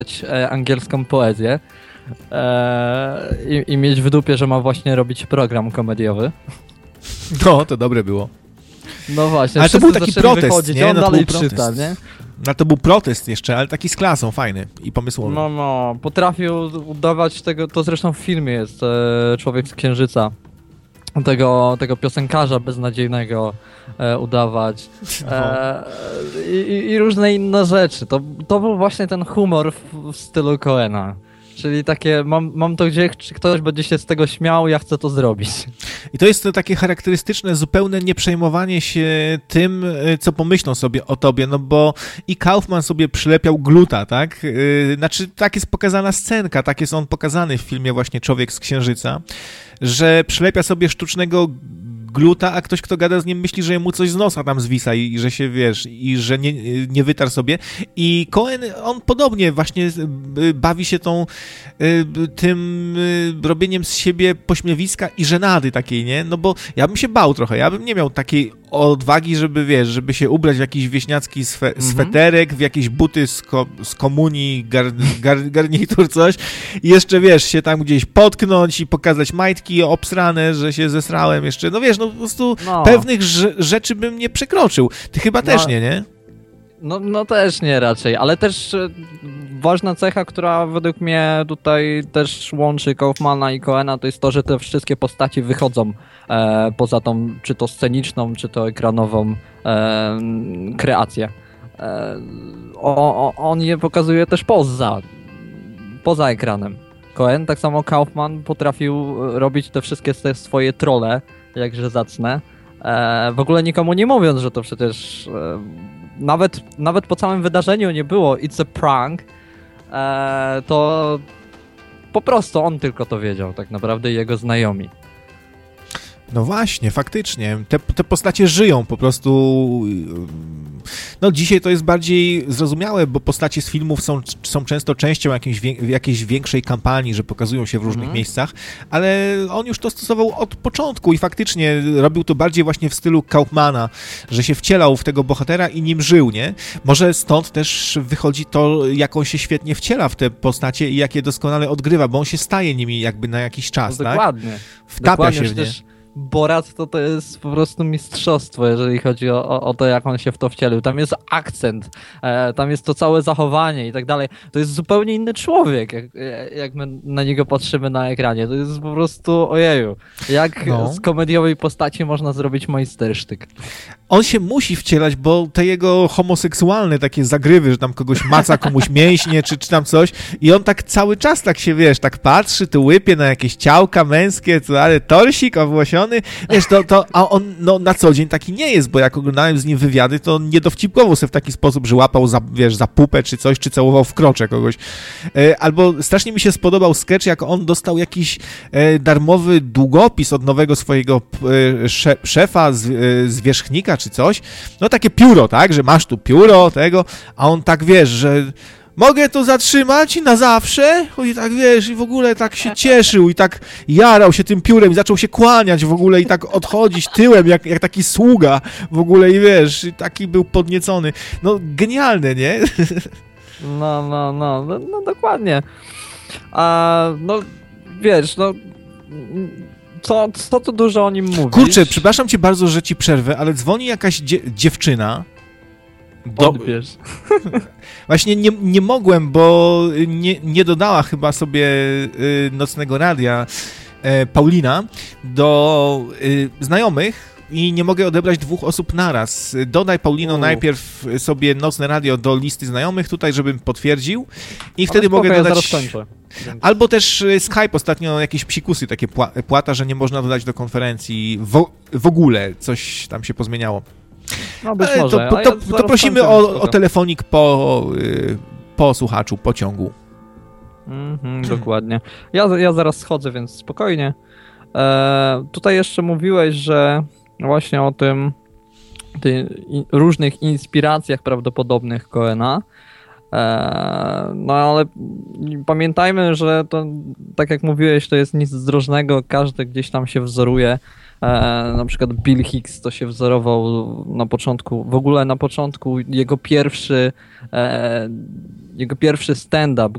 angielską poezję i mieć w dupie, że ma właśnie robić program komediowy. No, to dobre było. No właśnie, ale to był taki protest, wychodzić, nie? On no, dalej to był czyta, nie? No to był protest jeszcze, ale taki z klasą, fajny i pomysłowy. No, potrafił udawać tego, to zresztą w filmie jest Człowiek z Księżyca. Tego piosenkarza beznadziejnego udawać i różne inne rzeczy. To był właśnie ten humor w stylu Coena. Czyli takie, mam to gdzie ktoś będzie się z tego śmiał, ja chcę to zrobić. I to jest to takie charakterystyczne, zupełne nieprzejmowanie się tym, co pomyślą sobie o tobie, no bo i Kaufman sobie przylepiał gluta, tak? Znaczy, tak jest pokazana scenka, tak jest on pokazany w filmie właśnie Człowiek z Księżyca, że przylepia sobie sztucznego gluta, a ktoś, kto gada z nim, myśli, że mu coś z nosa tam zwisa i że się, wiesz, i że nie wytarł sobie. I Coen, on podobnie właśnie bawi się tym robieniem z siebie pośmiewiska i żenady takiej, nie? No bo ja bym się bał trochę, ja bym nie miał takiej odwagi, żeby, wiesz, żeby się ubrać w jakiś wieśniacki sweterek, w jakieś buty z komunii, garnitur, coś i jeszcze, wiesz, się tam gdzieś potknąć i pokazać majtki obsrane, że się zesrałem jeszcze, no wiesz, no po prostu pewnych rzeczy bym nie przekroczył. Ty chyba też nie? No też nie raczej, ale też ważna cecha, która według mnie tutaj też łączy Kaufmana i Coena, to jest to, że te wszystkie postaci wychodzą poza tą, czy to sceniczną, czy to ekranową kreację. On je pokazuje też poza ekranem. Coen, tak samo Kaufman potrafił robić te wszystkie swoje trolle, jakże zacne, w ogóle nikomu nie mówiąc, że to przecież nawet po całym wydarzeniu nie było it's a prank, to po prostu on tylko to wiedział tak naprawdę i jego znajomi. No właśnie, faktycznie. Te postacie żyją po prostu. No dzisiaj to jest bardziej zrozumiałe, bo postacie z filmów są często częścią jakiejś większej kampanii, że pokazują się w różnych miejscach, ale on już to stosował od początku i faktycznie robił to bardziej właśnie w stylu Kaufmana, że się wcielał w tego bohatera i nim żył, nie? Może stąd też wychodzi to, jak on się świetnie wciela w te postacie i jak je doskonale odgrywa, bo on się staje nimi jakby na jakiś czas, no, tak? Dokładnie. Wtapia się w nie. Borat to jest po prostu mistrzostwo, jeżeli chodzi o to, jak on się w to wcielił. Tam jest akcent, tam jest to całe zachowanie i tak dalej. To jest zupełnie inny człowiek, jak my na niego patrzymy na ekranie. To jest po prostu, ojeju, jak z komediowej postaci można zrobić majstersztyk. On się musi wcielać, bo te jego homoseksualne takie zagrywy, że tam kogoś maca, komuś mięśnie, czy tam coś i on tak cały czas tak się, wiesz, tak patrzy, tu łypie na jakieś ciałka męskie, ale torsik owłosiony, wiesz, a on na co dzień taki nie jest, bo jak oglądałem z nim wywiady, to on nie dowcipkował sobie w taki sposób, że łapał za pupę czy coś, czy całował w krocze kogoś. Albo strasznie mi się spodobał sketch, jak on dostał jakiś darmowy długopis od nowego swojego szefa, zwierzchnika czy coś, no takie pióro, tak, że masz tu pióro tego, a on tak, wiesz, że mogę to zatrzymać na zawsze? I tak, wiesz, i w ogóle tak się cieszył i tak jarał się tym piórem i zaczął się kłaniać w ogóle i tak odchodzić tyłem, jak taki sługa w ogóle i wiesz, i taki był podniecony. No, genialne, nie? No, dokładnie. No, wiesz, no... Co tu dużo o nim mówisz? Kurczę, przepraszam cię bardzo, że ci przerwę, ale dzwoni jakaś dziewczyna. Odbierz. Właśnie nie mogłem, bo nie dodała chyba sobie nocnego radia Paulina do znajomych i nie mogę odebrać 2 osób naraz. Dodaj, Paulino, najpierw sobie nocne radio do listy znajomych tutaj, żebym potwierdził i wtedy mogę dodać... Ja zaraz kończę. Albo też Skype ostatnio jakieś psikusy takie płata, że nie można dodać do konferencji w ogóle. Coś tam się pozmieniało. No być może. To prosimy o telefonik po słuchaczu, po ciągu. Dokładnie. Ja zaraz schodzę, więc spokojnie. Tutaj jeszcze mówiłeś, że właśnie o tych różnych inspiracjach prawdopodobnych Coena. No ale pamiętajmy, że to, tak jak mówiłeś, to jest nic zdrożnego, każdy gdzieś tam się wzoruje Na przykład Bill Hicks to się wzorował na początku, w ogóle na początku jego pierwszy stand-up,